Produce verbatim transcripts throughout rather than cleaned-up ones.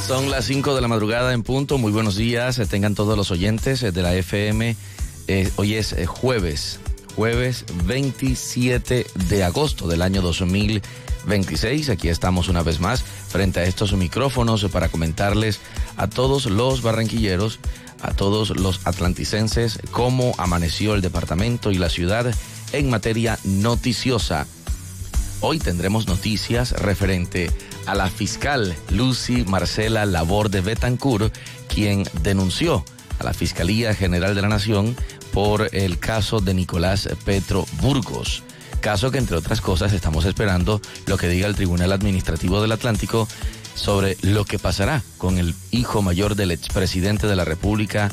Son las cinco de la madrugada en punto. Muy buenos días. Tengan todos los oyentes de la F M. Eh, hoy es eh, jueves, jueves veintisiete de agosto del año dos mil veintiséis. Aquí estamos una vez más frente a estos micrófonos para comentarles a todos los barranquilleros, a todos los atlanticenses, cómo amaneció el departamento y la ciudad en materia noticiosa. Hoy tendremos noticias referente a la fiscal Lucy Marcela Laborde Betancourt, quien denunció a la Fiscalía General de la Nación por el caso de Nicolás Petro Burgos. Caso que, entre otras cosas, estamos esperando lo que diga el Tribunal Administrativo del Atlántico sobre lo que pasará con el hijo mayor del expresidente de la República,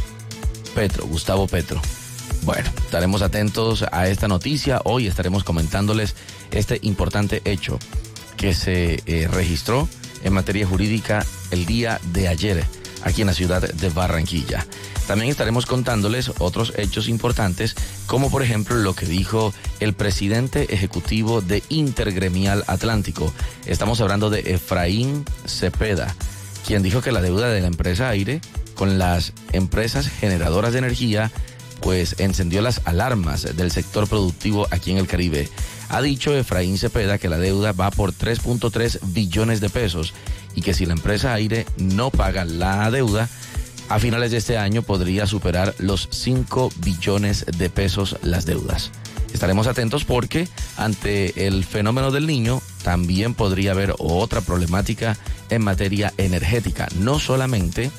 Petro, Gustavo Petro. Bueno, estaremos atentos a esta noticia. Hoy estaremos comentándoles este importante hecho que se eh, registró en materia jurídica el día de ayer aquí en la ciudad de Barranquilla. También estaremos contándoles otros hechos importantes, como por ejemplo lo que dijo el presidente ejecutivo de Intergremial Atlántico. Estamos hablando de Efraín Cepeda, quien dijo que la deuda de la empresa Aire con las empresas generadoras de energía pues encendió las alarmas del sector productivo aquí en el Caribe. Ha dicho Efraín Cepeda que la deuda va por tres punto tres billones de pesos y que si la empresa Aire no paga la deuda, a finales de este año podría superar los cinco billones de pesos las deudas. Estaremos atentos porque ante el fenómeno del Niño también podría haber otra problemática en materia energética, no solamente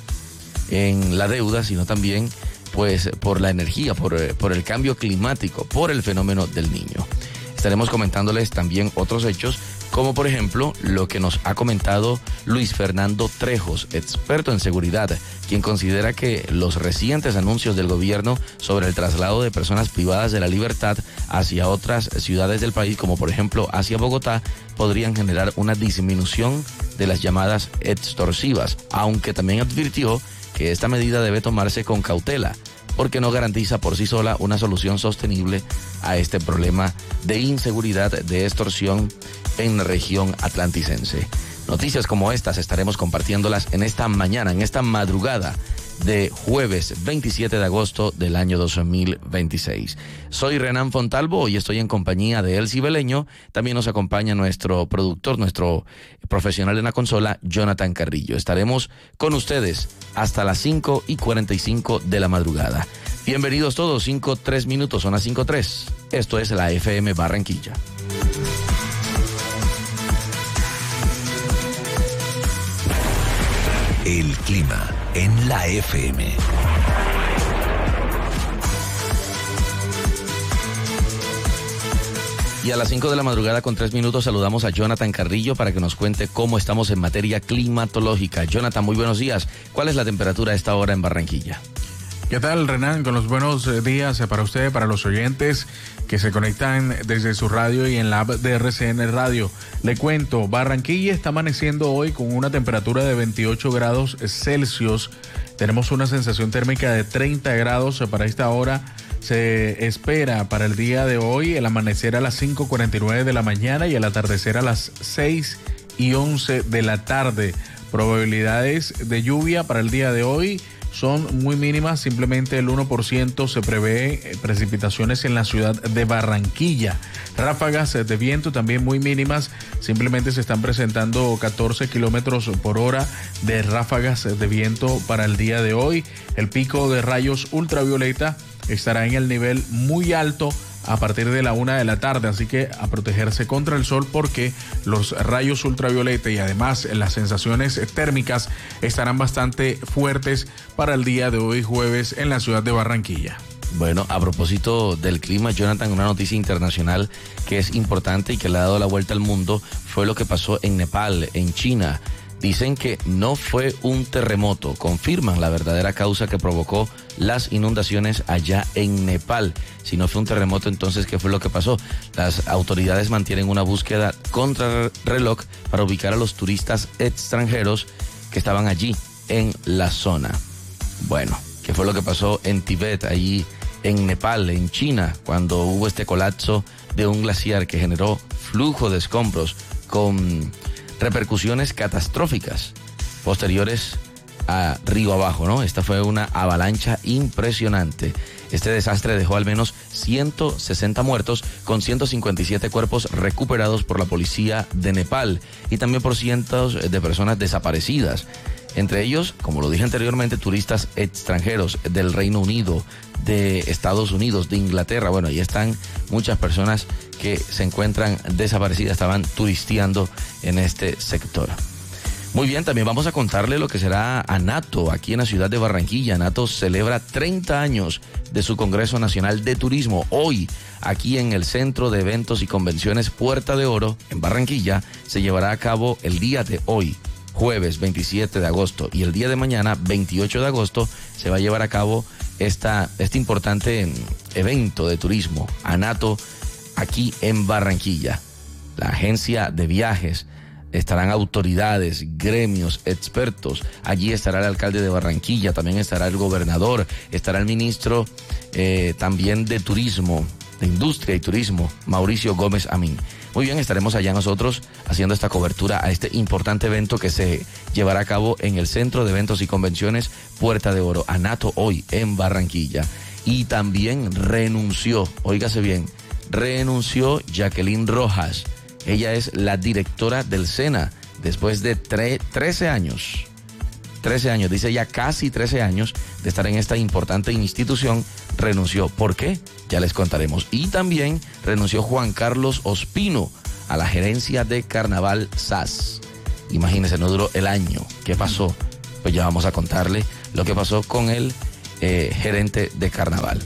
en la deuda, sino también pues por la energía, por, por el cambio climático, por el fenómeno del Niño. Estaremos comentándoles también otros hechos, como por ejemplo lo que nos ha comentado Luis Fernando Trejos, experto en seguridad, quien considera que los recientes anuncios del gobierno sobre el traslado de personas privadas de la libertad hacia otras ciudades del país, como por ejemplo hacia Bogotá, podrían generar una disminución de las llamadas extorsivas, aunque también advirtió que esta medida debe tomarse con cautela, porque no garantiza por sí sola una solución sostenible a este problema de inseguridad, de extorsión en la región atlanticense. Noticias como estas estaremos compartiéndolas en esta mañana, en esta madrugada de jueves veintisiete de agosto del año dos mil veintiséis. Soy Renan Fontalvo y estoy en compañía de Elsie Beleño. También nos acompaña nuestro productor, nuestro profesional en la consola, Jonathan Carrillo. Estaremos con ustedes hasta las cinco y cuarenta y cinco de la madrugada. Bienvenidos todos, cinco, tres minutos, son las cinco tres. Esto es la F M Barranquilla. El clima en la F M. Y a las cinco de la madrugada con tres minutos saludamos a Jonathan Carrillo para que nos cuente cómo estamos en materia climatológica. Jonathan, muy buenos días. ¿Cuál es la temperatura a esta hora en Barranquilla? ¿Qué tal, Renan? Con los buenos días para usted, para los oyentes que se conectan desde su radio y en la app de R C N Radio. Le cuento, Barranquilla está amaneciendo hoy con una temperatura de veintiocho grados Celsius. Tenemos una sensación térmica de treinta grados para esta hora. Se espera para el día de hoy el amanecer a las cinco cuarenta y nueve de la mañana y el atardecer a las seis y once de la tarde. Probabilidades de lluvia para el día de hoy son muy mínimas, simplemente el uno por ciento se prevé precipitaciones en la ciudad de Barranquilla. Ráfagas de viento también muy mínimas, simplemente se están presentando catorce kilómetros por hora de ráfagas de viento para el día de hoy. El pico de rayos ultravioleta estará en el nivel muy alto a partir de la una de la tarde, así que a protegerse contra el sol porque los rayos ultravioleta y además las sensaciones térmicas estarán bastante fuertes para el día de hoy jueves en la ciudad de Barranquilla. Bueno, a propósito del clima, Jonathan, una noticia internacional que es importante y que le ha dado la vuelta al mundo fue lo que pasó en Nepal, en China. Dicen que no fue un terremoto, confirman la verdadera causa que provocó las inundaciones allá en Nepal. Si no fue un terremoto, entonces, ¿qué fue lo que pasó? Las autoridades mantienen una búsqueda contra reloj para ubicar a los turistas extranjeros que estaban allí en la zona. Bueno, ¿qué fue lo que pasó en Tibet, allí en Nepal, en China, cuando hubo este colapso de un glaciar que generó flujo de escombros con repercusiones catastróficas posteriores a río abajo, ¿no? Esta fue una avalancha impresionante. Este desastre dejó al menos ciento sesenta muertos, con ciento cincuenta y siete cuerpos recuperados por la policía de Nepal y también por cientos de personas desaparecidas. Entre ellos, como lo dije anteriormente, turistas extranjeros del Reino Unido, de Estados Unidos, de Inglaterra. Bueno, ahí están muchas personas que se encuentran desaparecidas, estaban turisteando en este sector. Muy bien, también vamos a contarle lo que será ANATO aquí en la ciudad de Barranquilla. ANATO celebra treinta años de su Congreso Nacional de Turismo. Hoy, aquí en el Centro de Eventos y Convenciones Puerta de Oro, en Barranquilla, se llevará a cabo el día de hoy, jueves veintisiete de agosto, y el día de mañana, veintiocho de agosto, se va a llevar a cabo esta, este importante evento de turismo, ANATO, aquí en Barranquilla. La agencia de viajes, estarán autoridades, gremios, expertos. Allí estará el alcalde de Barranquilla, también estará el gobernador, estará el ministro eh, también de Turismo, de Industria y Turismo, Mauricio Gómez Amín. Muy bien, estaremos allá nosotros haciendo esta cobertura a este importante evento que se llevará a cabo en el Centro de Eventos y Convenciones Puerta de Oro, ANATO, hoy en Barranquilla. Y también renunció, óigase bien, renunció Jacqueline Rojas. Ella es la directora del SENA después de tre- trece años. trece años, dice ya casi trece años de estar en esta importante institución, renunció. ¿Por qué? Ya les contaremos. Y también renunció Juan Carlos Ospino a la gerencia de Carnaval S A S. Imagínense, no duró el año. ¿Qué pasó? Pues ya vamos a contarle lo que pasó con el eh, gerente de Carnaval.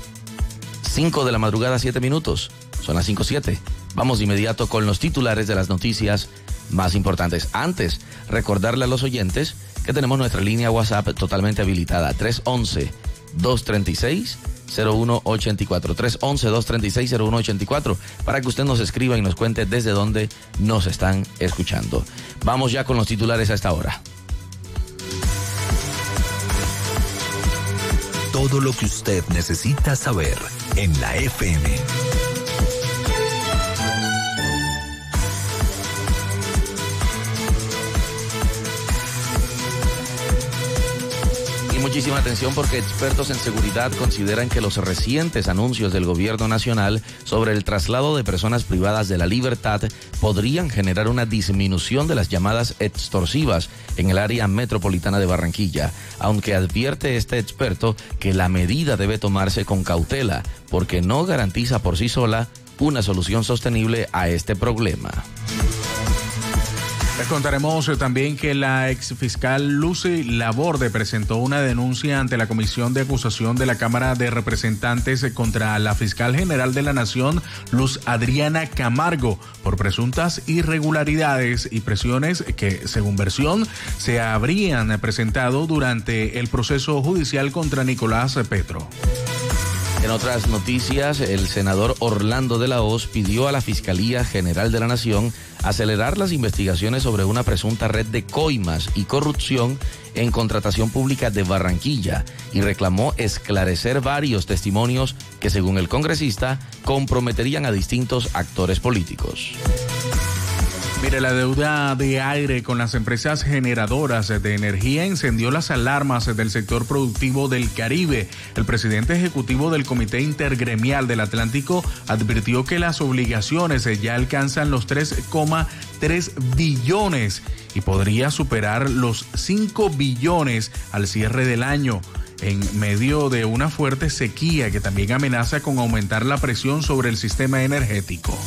cinco de la madrugada, siete minutos. Son las cinco siete. Vamos de inmediato con los titulares de las noticias más importantes. Antes, recordarle a los oyentes que tenemos nuestra línea WhatsApp totalmente habilitada, tres once, dos treinta y seis, cero uno ochenta y cuatro, tres once, dos treinta y seis, cero uno ochenta y cuatro, para que usted nos escriba y nos cuente desde dónde nos están escuchando. Vamos ya con los titulares a esta hora. Todo lo que usted necesita saber en la F M. Muchísima atención porque expertos en seguridad consideran que los recientes anuncios del gobierno nacional sobre el traslado de personas privadas de la libertad podrían generar una disminución de las llamadas extorsivas en el área metropolitana de Barranquilla, aunque advierte este experto que la medida debe tomarse con cautela porque no garantiza por sí sola una solución sostenible a este problema. Les contaremos también que la exfiscal Lucy Laborde presentó una denuncia ante la Comisión de Acusación de la Cámara de Representantes contra la fiscal general de la Nación, Luz Adriana Camargo, por presuntas irregularidades y presiones que, según versión, se habrían presentado durante el proceso judicial contra Nicolás Petro. En otras noticias, el senador Orlando de la Hoz pidió a la Fiscalía General de la Nación acelerar las investigaciones sobre una presunta red de coimas y corrupción en contratación pública de Barranquilla y reclamó esclarecer varios testimonios que, según el congresista, comprometerían a distintos actores políticos. Mire, la deuda de aire con las empresas generadoras de energía encendió las alarmas del sector productivo del Caribe. El presidente ejecutivo del Comité Intergremial del Atlántico advirtió que las obligaciones ya alcanzan los tres coma tres billones y podría superar los cinco billones al cierre del año, en medio de una fuerte sequía que también amenaza con aumentar la presión sobre el sistema energético.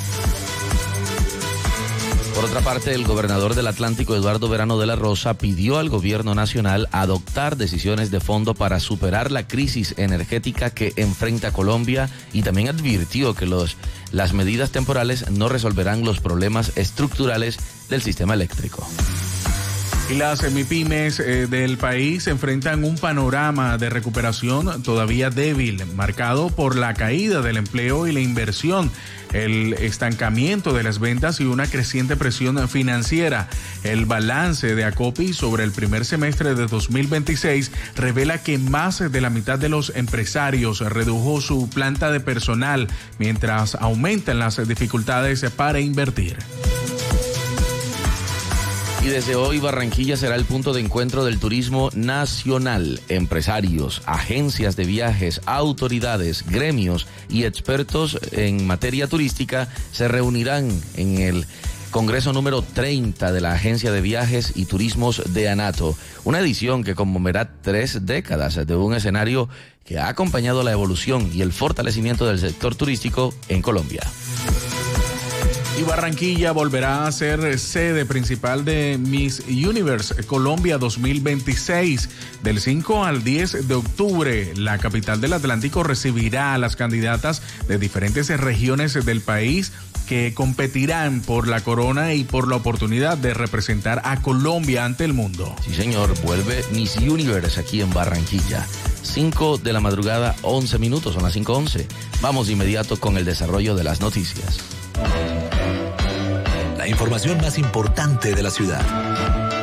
Por otra parte, el gobernador del Atlántico, Eduardo Verano de la Rosa, pidió al gobierno nacional adoptar decisiones de fondo para superar la crisis energética que enfrenta Colombia y también advirtió que los, las medidas temporales no resolverán los problemas estructurales del sistema eléctrico. Y las MIPYMES eh, del país enfrentan un panorama de recuperación todavía débil, marcado por la caída del empleo y la inversión, el estancamiento de las ventas y una creciente presión financiera. El balance de ACOPI sobre el primer semestre de dos mil veintiséis revela que más de la mitad de los empresarios redujo su planta de personal, mientras aumentan las dificultades para invertir. Y desde hoy Barranquilla será el punto de encuentro del turismo nacional. Empresarios, agencias de viajes, autoridades, gremios y expertos en materia turística se reunirán en el Congreso número treinta de la Agencia de Viajes y Turismos de ANATO. Una edición que conmemorará tres décadas de un escenario que ha acompañado la evolución y el fortalecimiento del sector turístico en Colombia. Y Barranquilla volverá a ser sede principal de Miss Universe Colombia dos mil veintiséis. Del cinco al diez de octubre, la capital del Atlántico recibirá a las candidatas de diferentes regiones del país que competirán por la corona y por la oportunidad de representar a Colombia ante el mundo. Sí, señor, vuelve Miss Universe aquí en Barranquilla. cinco de la madrugada, once minutos, son las cinco once. Vamos de inmediato con el desarrollo de las noticias. La información más importante de la ciudad.